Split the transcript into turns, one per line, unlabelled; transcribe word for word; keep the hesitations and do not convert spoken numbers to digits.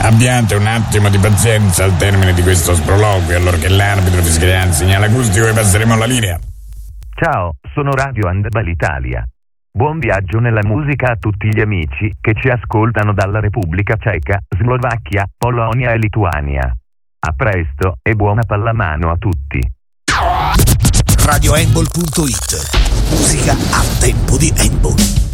Abbiate un attimo di pazienza al termine di questo sproloquio, allora che l'arbitro fischierà il segnale acustico e passeremo alla linea.
Ciao, sono Radio Handball Italia. Buon viaggio nella musica a tutti gli amici che ci ascoltano dalla Repubblica Ceca, Slovacchia, Polonia e Lituania. A presto e buona pallamano a tutti.
Radio Handball punto it. Musica a tempo di handball.